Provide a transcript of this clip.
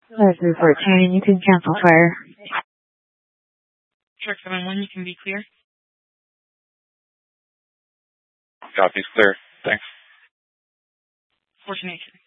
Flight 314, you can cancel fire. Truck 71, you can be clear. Copy's clear. Thanks. Fortunation.